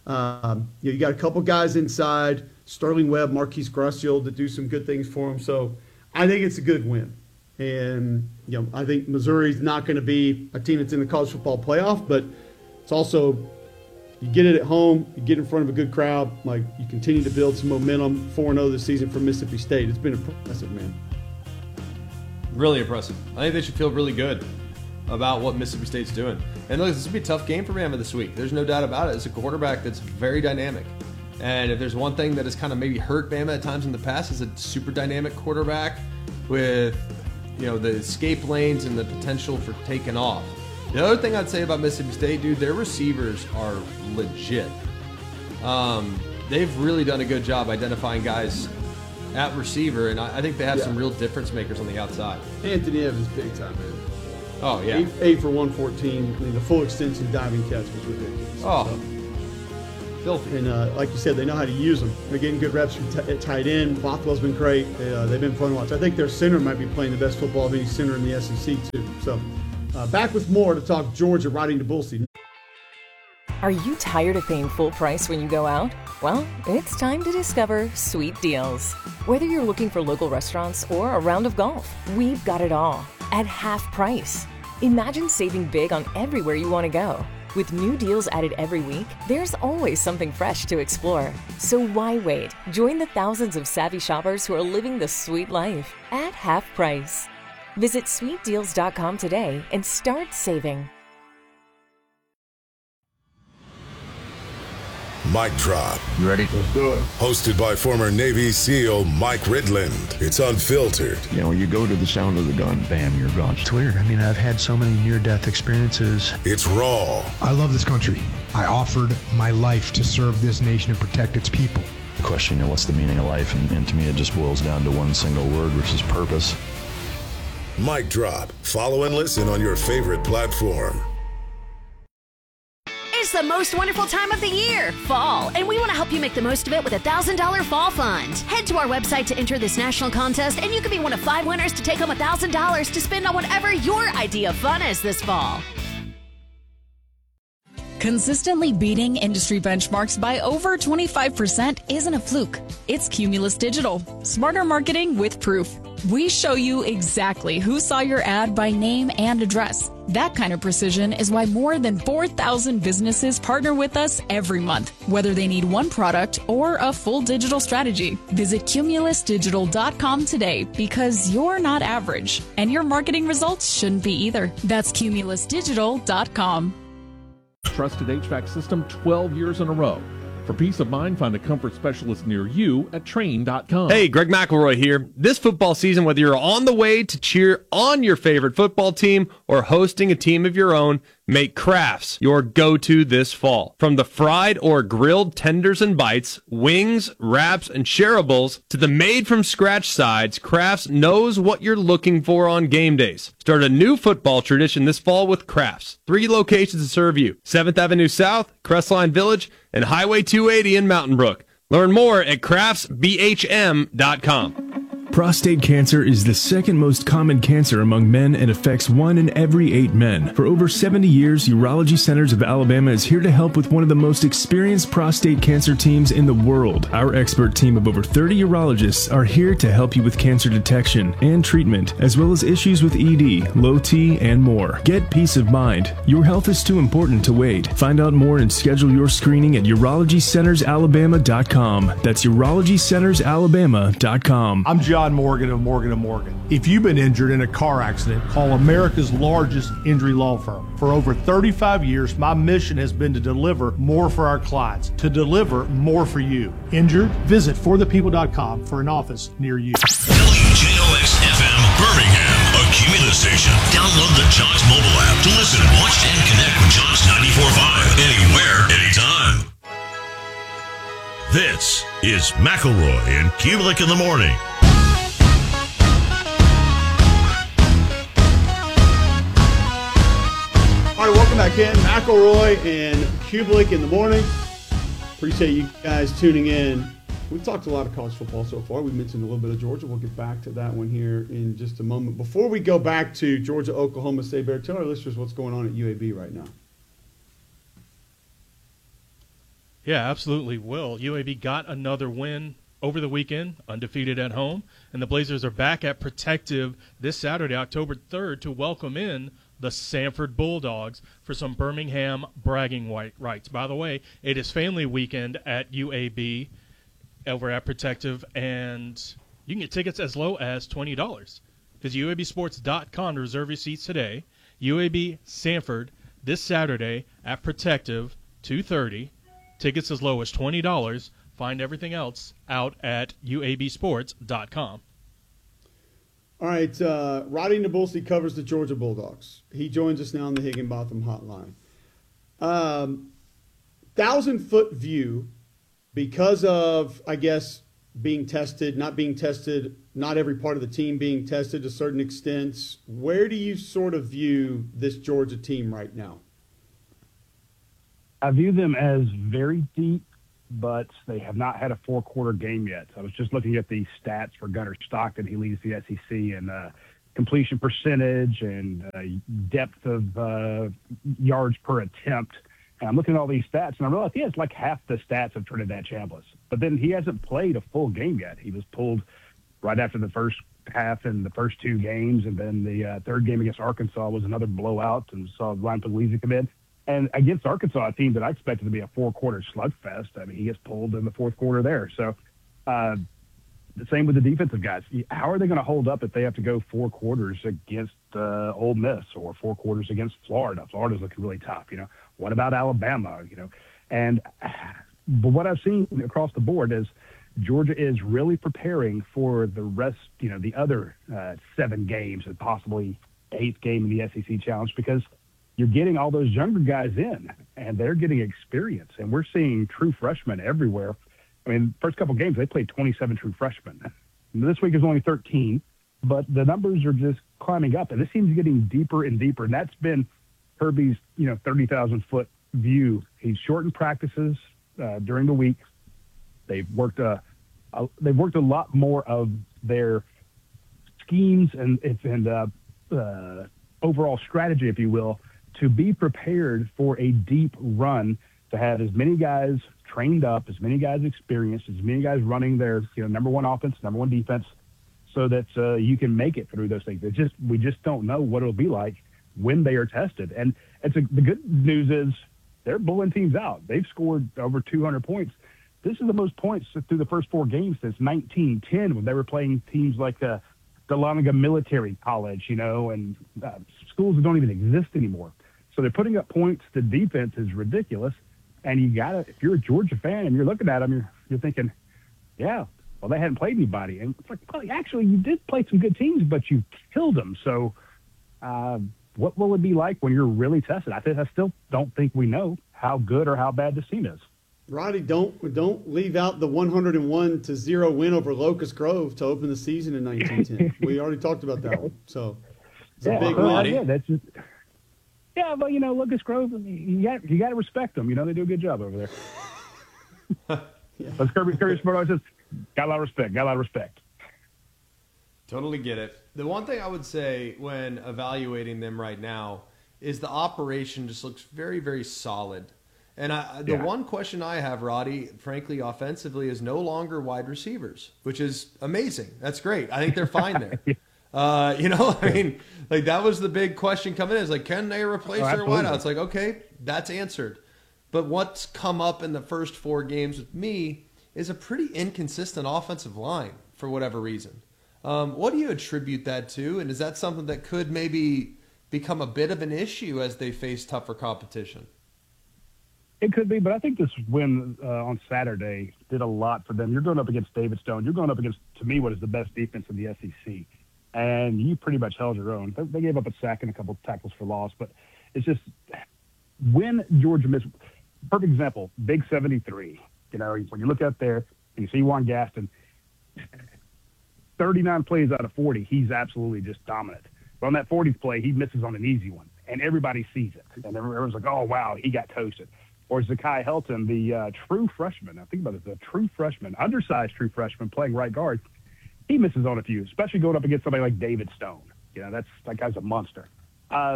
Um, you know, you got a couple guys inside, Sterling Webb, Marquise Graciel, that do some good things for him. So I think it's a good win. And, you know, I think Missouri's not going to be a team that's in the college football playoff, but it's also, you get it at home, you get in front of a good crowd, like, you continue to build some momentum. four and oh this season for Mississippi State. It's been impressive, man. Really impressive. I think they should feel really good about what Mississippi State's doing. And look, this will be a tough game for Bama this week. There's no doubt about it. It's a quarterback that's very dynamic. And if there's one thing that has kind of maybe hurt Bama at times in the past, is a super dynamic quarterback with, you know, the escape lanes and the potential for taking off. The other thing I'd say about Mississippi State, dude, their receivers are legit. Um, they've really done a good job identifying guys at receiver, and I, I think they have yeah. some real difference makers on the outside. Anthony Evans, big time, man. Oh, yeah. Eight, eight for one fourteen. I mean, the full extension diving catch was ridiculous. Oh. So, filthy. And uh, like you said, they know how to use them. They're getting good reps from t- at tight end. Bothwell's been great. They, uh, they've been fun to watch. I think their center might be playing the best football of any center in the S E C, too. So, uh, back with more to talk Georgia riding to Bull Season. Are you tired of paying full price when you go out? Well, it's time to discover Sweet Deals. Whether you're looking for local restaurants or a round of golf, we've got it all at half price. Imagine saving big on everywhere you want to go. With new deals added every week, there's always something fresh to explore. So why wait? Join the thousands of savvy shoppers who are living the sweet life at half price. Visit sweet deals dot com today and start saving. Mic Drop. You ready? Let's do it. Hosted by former Navy SEAL Mike Ridland. It's unfiltered. You know, you go to the sound of the gun, bam, you're gone. It's weird. I mean, I've had so many near-death experiences. It's raw. I love this country. I offered my life to serve this nation and protect its people. The question, you know, what's the meaning of life? And, and to me, it just boils down to one single word, which is purpose. Mic Drop. Follow and listen on your favorite platform. It's the most wonderful time of the year, fall, and we want to help you make the most of it with a one thousand dollars Fall Fund. Head to our website to enter this national contest, and you could be one of five winners to take home one thousand dollars to spend on whatever your idea of fun is this fall. Consistently beating industry benchmarks by over twenty-five percent isn't a fluke. It's Cumulus Digital. Smarter marketing with proof. We show you exactly who saw your ad by name and address. That kind of precision is why more than four thousand businesses partner with us every month, whether they need one product or a full digital strategy. Visit cumulus digital dot com today because you're not average, and your marketing results shouldn't be either. That's cumulus digital dot com. Trusted H V A C system twelve years in a row. For peace of mind, find a comfort specialist near you at train dot com. Hey, Greg McElroy here. This football season, whether you're on the way to cheer on your favorite football team or hosting a team of your own, make Crafts your go-to this fall. From the fried or grilled tenders and bites, wings, wraps, and shareables, to the made-from-scratch sides, Crafts knows what you're looking for on game days. Start a new football tradition this fall with Crafts. Three locations to serve you. seventh Avenue South, Crestline Village, and Highway two eighty in Mountain Brook. Learn more at crafts b h m dot com. Prostate cancer is the second most common cancer among men and affects one in every eight men. For over seventy years, Urology Centers of Alabama is here to help with one of the most experienced prostate cancer teams in the world. Our expert team of over thirty urologists are here to help you with cancer detection and treatment, as well as issues with E D, low T, and more. Get peace of mind. Your health is too important to wait. Find out more and schedule your screening at urology centers alabama dot com. That's urology centers alabama dot com. I'm John Morgan of Morgan and Morgan. If you've been injured in a car accident, call America's largest injury law firm. For over thirty-five years, my mission has been to deliver more for our clients, to deliver more for you. Injured? Visit for the people dot com for an office near you. W J O X F M Birmingham, a Cumulus station. Download the Jocks mobile app to listen, watch, and connect with Jocks ninety-four point five anywhere, anytime. This is McElroy and Kubelik in the morning. All right, welcome back in. McElroy and Kubelik in the morning. Appreciate you guys tuning in. We've talked a lot of college football so far. We mentioned a little bit of Georgia. We'll get back to that one here in just a moment. Before we go back to Georgia, Oklahoma State Bear, tell our listeners what's going on at U A B right now. Yeah, absolutely will. U A B got another win over the weekend, undefeated at home, and the Blazers are back at Protective this Saturday, October third, to welcome in the Sanford Bulldogs for some Birmingham bragging rights. By the way, it is family weekend at U A B over at Protective, and you can get tickets as low as twenty dollars. Visit U A B sports dot com to reserve your seats today. U A B Sanford this Saturday at Protective, two thirty. Tickets as low as twenty dollars. Find everything else out at U A B sports dot com. All right, uh, Roddy Nabulsi covers the Georgia Bulldogs. He joins us now on the Higginbotham Hotline. Um, thousand-foot view, because of, I guess, being tested, not being tested, not every part of the team being tested to certain extents. Where do you sort of view this Georgia team right now? I view them as very deep, but they have not had a four-quarter game yet. I was just looking at the stats for Gunnar Stockton. He leads the S E C in uh, completion percentage and uh, depth of uh, yards per attempt. And I'm looking at all these stats, and I realize he has like half the stats of Trinidad Chambliss. But then he hasn't played a full game yet. He was pulled right after the first half in the first two games, and then the uh, third game against Arkansas was another blowout, and saw Ryan Puglisi come in. And against Arkansas, a team that I expected to be a four-quarter slugfest, I mean, he gets pulled in the fourth quarter there. So uh, the same with the defensive guys. How are they going to hold up if they have to go four quarters against uh, Ole Miss or four quarters against Florida? Florida's looking really tough, you know. What about Alabama, you know? And but what I've seen across the board is Georgia is really preparing for the rest, you know, the other uh, seven games and possibly eighth game in the S E C Challenge, because you're getting all those younger guys in, and they're getting experience. And we're seeing true freshmen everywhere. I mean, first couple games, they played twenty-seven true freshmen. And this week is only thirteen, but the numbers are just climbing up. And this team's getting deeper and deeper. And that's been Kirby's, you know, thirty thousand foot view. He's shortened practices uh, during the week. They've worked a, a they've worked a lot more of their schemes and and uh, uh, overall strategy, if you will, to be prepared for a deep run, to have as many guys trained up, as many guys experienced, as many guys running their, you know, number one offense, number one defense, so that uh, you can make it through those things. It's just, we just don't know what it'll be like when they are tested. And it's a, the good news is they're blowing teams out. They've scored over two hundred points. This is the most points through the first four games since nineteen ten, when they were playing teams like uh, Dahlonega Military College, you know, and uh, schools that don't even exist anymore. So they're putting up points. The defense is ridiculous. And you got to, if you're a Georgia fan and you're looking at them, you're, you're thinking, yeah, well, they hadn't played anybody. And it's like, well, actually, you did play some good teams, but you killed them. So uh, what will it be like when you're really tested? I, th- I still don't think we know how good or how bad this team is. Roddy, don't don't leave out the one hundred one to zero win over Locust Grove to open the season in nineteen ten. We already talked about that one. So it's yeah, a big well, win. Yeah, that's just, yeah, but, you know, Locust Grove, you got, you got to respect them. You know, they do a good job over there. yeah. But Kirby, Kirby Smart always says, got a lot of respect, got a lot of respect. Totally get it. The one thing I would say when evaluating them right now is the operation just looks very, very solid. And I, the yeah. one question I have, Roddy, frankly, offensively, is no longer wide receivers, which is amazing. That's great. I think they're fine there. yeah. uh, you know, I mean, like that was the big question coming in. Is like, can they replace oh, their wideouts? It's like, okay, that's answered. But what's come up in the first four games with me is a pretty inconsistent offensive line for whatever reason. Um, what do you attribute that to? And is that something that could maybe become a bit of an issue as they face tougher competition? It could be, but I think this win uh, on Saturday did a lot for them. You're going up against David Stone. You're going up against, to me, what is the best defense in the S E C. And you pretty much held your own. They gave up a sack and a couple of tackles for loss, but it's just when Georgia missed, perfect example, Big seventy-three. You know, when you look out there and you see Juan Gaston, thirty-nine plays out of forty, he's absolutely just dominant. But on that fortieth play, he misses on an easy one, and everybody sees it. And everyone's like, oh, wow, he got toasted. Or Zakai Helton, the uh, true freshman, I think about it, the true freshman, undersized true freshman playing right guard, he misses on a few, especially going up against somebody like David Stone. You know, that's that guy's a monster. Uh,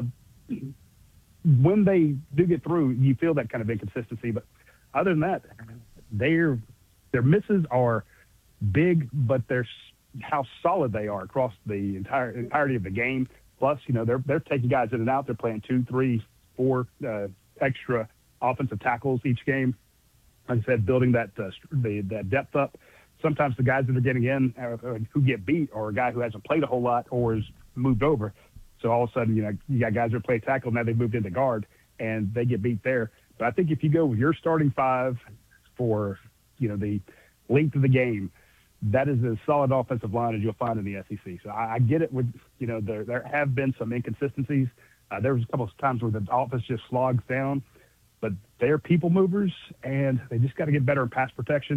when they do get through, you feel that kind of inconsistency. But other than that, their their misses are big, but they're how solid they are across the entire entirety of the game. Plus, you know, they're they're taking guys in and out. They're playing two, three, four uh, extra offensive tackles each game. Like I said, building that uh, the that depth up. Sometimes the guys that are getting in uh, who get beat are a guy who hasn't played a whole lot or is moved over. So all of a sudden, you know, you got guys that play tackle, now they've moved into guard, and they get beat there. But I think if you go with your starting five for, you know, the length of the game, that is as solid offensive line as you'll find in the S E C. So I, I get it with, you know, there there have been some inconsistencies. Uh, there was a couple of times where the offense just slogs down, but they're people movers, and they just got to get better in pass protection.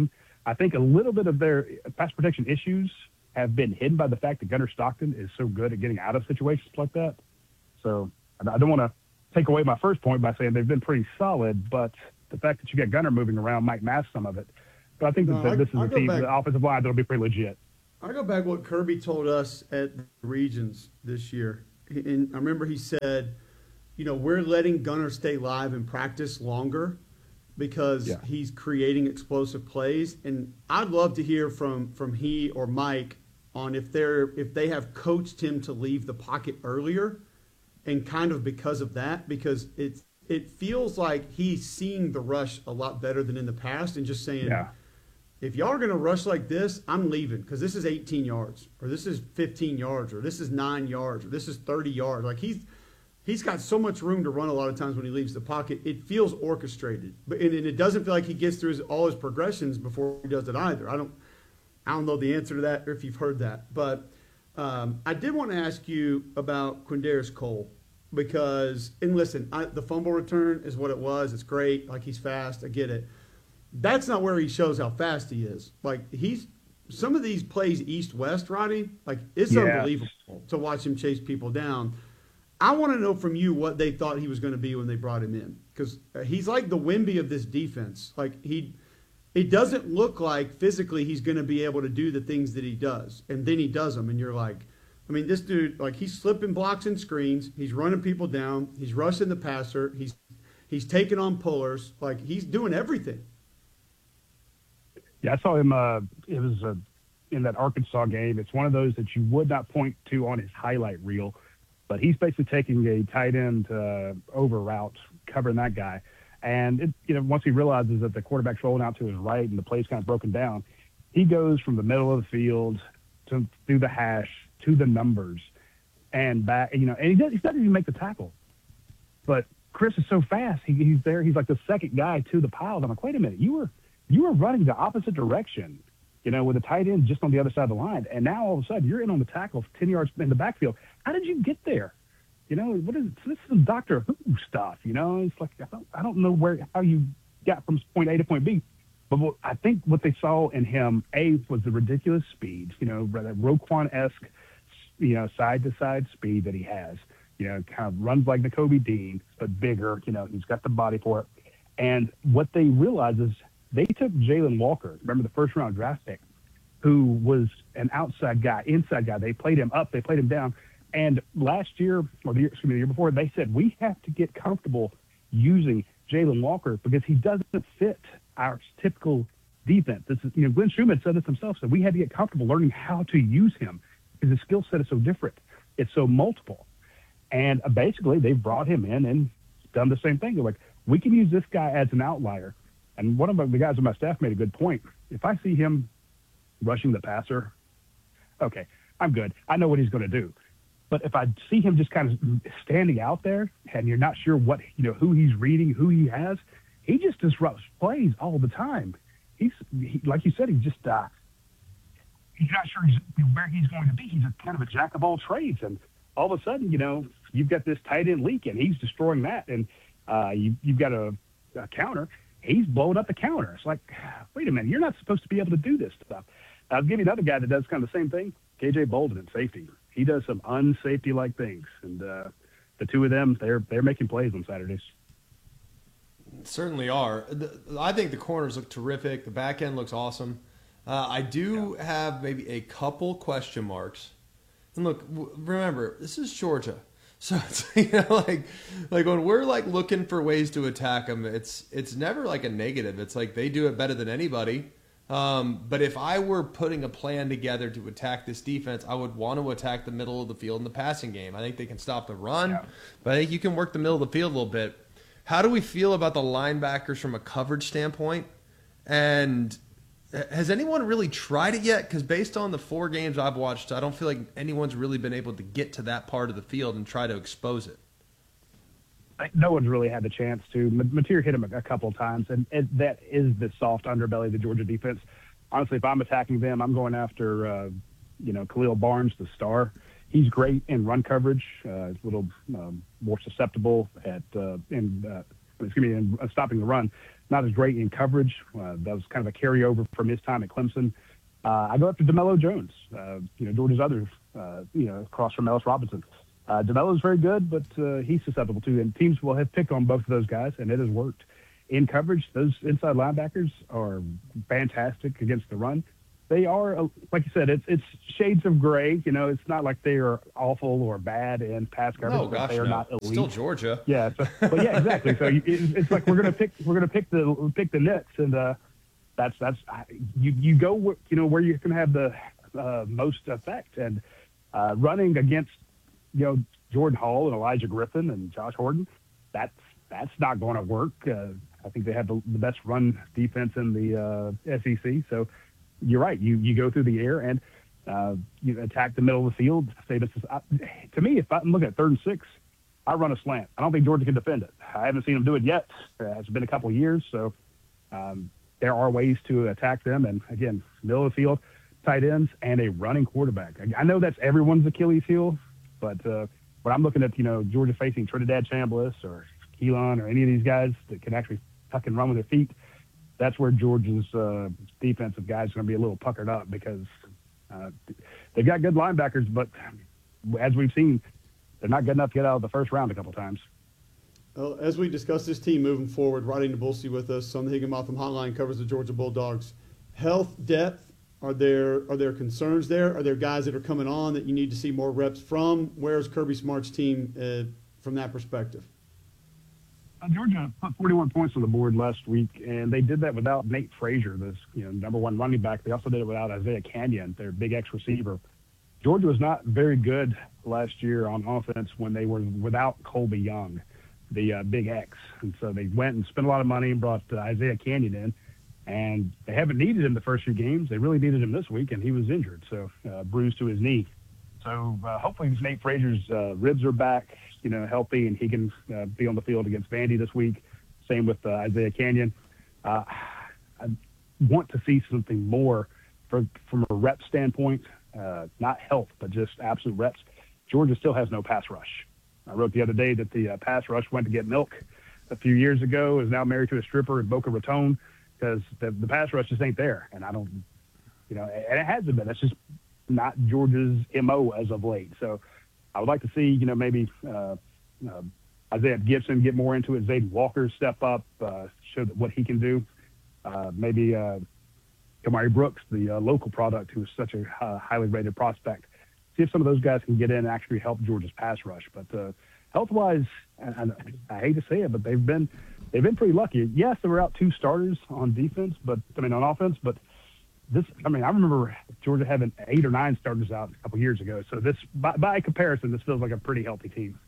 I think a little bit of their pass protection issues have been hidden by the fact that Gunnar Stockton is so good at getting out of situations like that. So I don't want to take away my first point by saying they've been pretty solid, but the fact that you got Gunnar moving around might mask some of it. But I think No, that I- this is I a go team, back- the offensive line, that'll be pretty legit. I go back what Kirby told us at the Regions this year. He- And I remember he said, you know, we're letting Gunnar stay live and practice longer because Yeah. he's creating explosive plays. And I'd love to hear from from he or Mike on if they're if they have coached him to leave the pocket earlier, and kind of because of that, because it's it feels like he's seeing the rush a lot better than in the past, and just saying, Yeah. if y'all are going to rush like this, I'm leaving because this is eighteen yards, or this is fifteen yards, or this is nine yards, or this is thirty yards. Like he's he's got so much room to run a lot of times when he leaves the pocket. It feels orchestrated, but and, and it doesn't feel like he gets through his, all his progressions before he does it either. I don't I don't know the answer to that or if you've heard that, but um, I did want to ask you about Quindarius Cole. Because, and listen, I, the fumble return is what it was. It's great. Like, he's fast. I get it. That's not where he shows how fast he is. Like, he's some of these plays east-west, Roddy, like, it's Yeah. unbelievable to watch him chase people down. I want to know from you what they thought he was going to be when they brought him in. Because he's like the Wemby of this defense. Like, he, it doesn't look like physically he's going to be able to do the things that he does. And then he does them, and you're like, I mean, this dude, like, he's slipping blocks and screens. He's running people down. He's rushing the passer. He's he's taking on pullers. Like, he's doing everything. Yeah, I saw him. Uh, it was uh, in that Arkansas game. It's one of those that you would not point to on his highlight reel, but he's basically taking a tight end uh, over route, covering that guy. And it, you know, once he realizes that the quarterback's rolling out to his right and the play's kind of broken down, he goes from the middle of the field to through the hash to the numbers and back. You know, and he doesn't, he doesn't even make the tackle. But Chris is so fast. He, he's there. He's like the second guy to the pile. I'm like, wait a minute, you were you were running the opposite direction, you know, with the tight end just on the other side of the line, and now all of a sudden you're in on the tackle, ten yards in the backfield. How did you get there? You know, what is this is Doctor Who stuff? You know, it's like I don't, I don't know where how you got from point A to point B. But what, I think what they saw in him, A, was the ridiculous speed, you know, that Roquan-esque, you know, side-to-side speed that he has. You know, kind of runs like Nakobe Dean, but bigger. You know, he's got the body for it. And what they realized is they took Jalen Walker, remember the first-round draft pick, who was an outside guy, inside guy. They played him up. They played him down. And last year, or the year, excuse me, the year before, they said, we have to get comfortable using Jalen Walker because he doesn't fit our typical defense. This is, you know, Glenn Schumann said this himself. So we had to get comfortable learning how to use him because his skill set is so different. It's so multiple. And uh, basically, they've brought him in and done the same thing. They're like, we can use this guy as an outlier. And one of the guys on my staff made a good point. If I see him rushing the passer, okay, I'm good. I know what he's going to do. But if I see him just kind of standing out there and you're not sure what, you know, who he's reading, who he has, he just disrupts plays all the time. He's, he, like you said, he's just, uh, he's not sure he's, where he's going to be. He's a kind of a jack of all trades. And all of a sudden, you know, you've got this tight end leak and he's destroying that. And uh, you, you've got a, a counter. He's blowing up the counter. It's like, wait a minute, you're not supposed to be able to do this stuff. I'll give you another guy that does kind of the same thing, K J Bolden at safety. He does some unsafety-like things. And uh, the two of them, they're they're making plays on Saturdays. Certainly are. I think the corners look terrific. The back end looks awesome. Uh, I do yeah. have maybe a couple question marks. And look, remember, this is Georgia. So it's, you know, like, like when we're like looking for ways to attack them, it's it's never like a negative. It's like they do it better than anybody. Um, but if I were putting a plan together to attack this defense, I would want to attack the middle of the field in the passing game. I think they can stop the run, yeah. but I think you can work the middle of the field a little bit. How do we feel about the linebackers from a coverage standpoint? And has anyone really tried it yet? Because based on the four games I've watched, I don't feel like anyone's really been able to get to that part of the field and try to expose it. No one's really had the chance to. Mateer hit him a, a couple of times, and it, that is the soft underbelly of the Georgia defense. Honestly, if I'm attacking them, I'm going after, uh, you know, Khalil Barnes, the star. He's great in run coverage. Uh, he's a little um, more susceptible at uh, in uh, excuse me in uh, stopping the run. not as great in coverage. Uh, that was kind of a carryover from his time at Clemson. Uh, I go after DeMello Jones, uh, you know, Georgia's other, uh, you know, across from Ellis Robinson. Uh, DeMello's very good, but uh, he's susceptible too. And teams will have picked on both of those guys, and it has worked. In coverage, those inside linebackers are fantastic against the run. They are, uh, like you said, it's it's shades of gray. You know, it's not like they are awful or bad in pass coverage. No, gosh, they are no. not elite. Still Georgia. Yeah, so, but yeah, exactly. So it, it's like we're gonna pick we're gonna pick the pick the nits, and uh, that's that's you you go you know where you can have the uh, most effect, and uh, running against you know Jordan Hall and Elijah Griffin and Josh Horton, that's that's not going to work. Uh, I think they have the, the best run defense in the uh, S E C. So you're right. You you go through the air and uh, you attack the middle of the field. Say this is I, to me. If I'm looking at third and six, I run a slant. I don't think Georgia can defend it. I haven't seen them do it yet. Uh, it's been a couple of years, so um, there are ways to attack them. And again, middle of the field, tight ends, and a running quarterback. I, I know that's everyone's Achilles heel, but uh, when I'm looking at you know Georgia facing Trinidad Chambliss or Keelan or any of these guys that can actually tuck and run with their feet, that's where Georgia's uh, defensive guys are going to be a little puckered up because uh, they've got good linebackers, but as we've seen, they're not good enough to get out of the first round a couple times. Well, as we discuss this team moving forward, Roddy Nabulsi with us on the Higginbotham Hotline covers the Georgia Bulldogs. Health, depth, are there are there concerns there? Are there guys that are coming on that you need to see more reps from? Where's Kirby Smart's team uh, from that perspective? Uh, Georgia put forty-one points on the board last week, and they did that without Nate Frazier, this you know number one running back. They also did it without Isaiah Canyon, their big X receiver. Georgia was not very good last year on offense when they were without Colby Young, the uh, big X. And so they went and spent a lot of money and brought uh, Isaiah Canyon in, and they haven't needed him the first few games. They really needed him this week, and he was injured, so uh, bruised to his knee. So uh, hopefully Nate Frazier's uh, ribs are back, you know, healthy, and he can uh, be on the field against Vandy this week. Same with uh, Isaiah Canyon. Uh, I want to see something more for, from a rep standpoint, uh, not health, but just absolute reps. Georgia still has no pass rush. I wrote the other day that the uh, pass rush went to get milk a few years ago, is now married to a stripper in Boca Raton because the, the pass rush just ain't there. And I don't, you know, and it hasn't been. That's just not Georgia's M O as of late. So I would like to see, you know, maybe uh, uh, Isaiah Gibson get more into it. Zayden Walker step up, uh, show that what he can do. Uh, maybe uh, Kamari Brooks, the uh, local product, who is such a uh, highly rated prospect. See if some of those guys can get in and actually help Georgia's pass rush. But uh, health-wise, and I, I hate to say it, but they've been they've been pretty lucky. Yes, they were out two starters on defense, but I mean on offense, but this, I mean, I remember Georgia having eight or nine starters out a couple years ago. So this, by, by comparison, this feels like a pretty healthy team.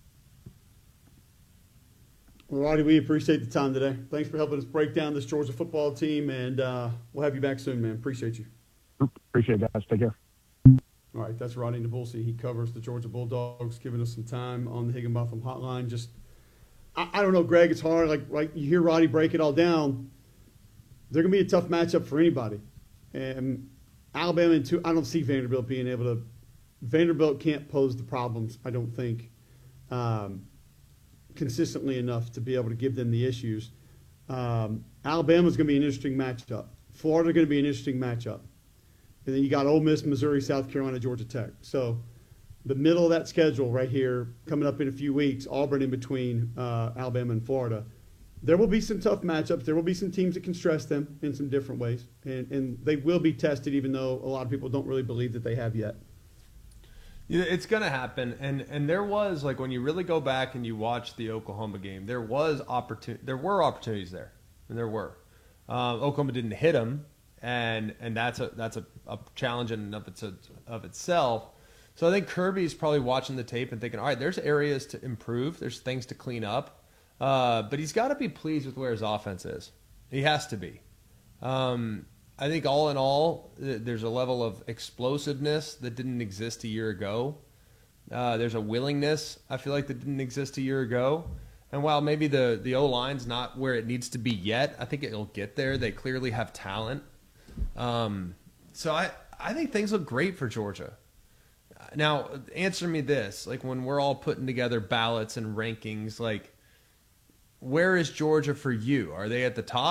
Well, Roddy, we appreciate the time today. Thanks for helping us break down this Georgia football team, and uh, we'll have you back soon, man. Appreciate you. Appreciate it, guys. Take care. All right, that's Roddy Nabulsi. He covers the Georgia Bulldogs, giving us some time on the Higginbotham Hotline. Just, I, I don't know, Greg, it's hard. Like, like you hear Roddy break it all down. They're going to be a tough matchup for anybody. And Alabama, and two, I don't see Vanderbilt being able to – Vanderbilt can't pose the problems, I don't think, um, consistently enough to be able to give them the issues. Um, Alabama's going to be an interesting matchup. Florida's going to be an interesting matchup. And then you got Ole Miss, Missouri, South Carolina, Georgia Tech. So the middle of that schedule right here coming up in a few weeks, Auburn in between uh, Alabama and Florida. There will be some tough matchups. There will be some teams that can stress them in some different ways. And, and they will be tested, even though a lot of people don't really believe that they have yet. Yeah, it's going to happen. And and there was, like, when you really go back and you watch the Oklahoma game, there was opportunity. There were opportunities there. And there were. Uh, Oklahoma didn't hit them. And and that's a that's a, a challenge in and of, its, of itself. So I think Kirby's probably watching the tape and thinking, all right, there's areas to improve. There's things to clean up. Uh, but he's got to be pleased with where his offense is. He has to be. Um, I think all in all, th- there's a level of explosiveness that didn't exist a year ago. Uh, there's a willingness, I feel like, that didn't exist a year ago. And while maybe the, the O-line's not where it needs to be yet, I think it'll get there. They clearly have talent. Um, so I, I think things look great for Georgia. Now, answer me this. Like, when we're all putting together ballots and rankings, like, where is Georgia for you? Are they at the top?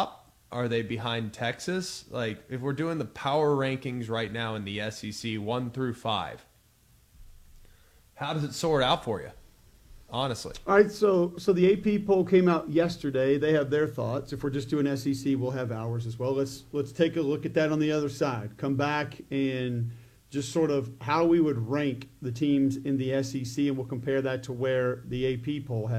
are they behind Texas? Like, if we're doing the power rankings right now in the S E C, one through five, how does it sort out for you? Honestly. All right, so so the A P poll came out yesterday. They have their thoughts. If we're just doing S E C, we'll have ours as well. Let's let's take a look at that on the other side. Come back and just sort of how we would rank the teams in the S E C, and we'll compare that to where the A P poll has.